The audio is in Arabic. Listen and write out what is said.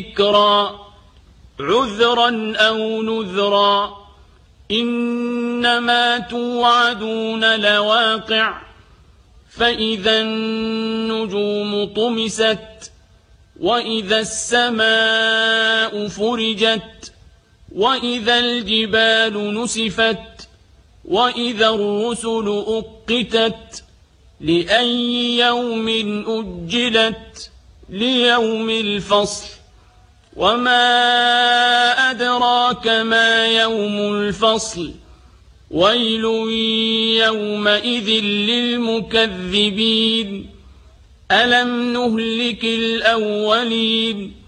ذكرا عذرا أو نذرا إنما توعدون لواقع فإذا النجوم طمست وإذا السماء فرجت وإذا الجبال نسفت وإذا الرسل أقتت لأي يوم أجلت ليوم الفصل وما أدراك ما يوم الفصل ويل يومئذ للمكذبين ألم نهلك الأولين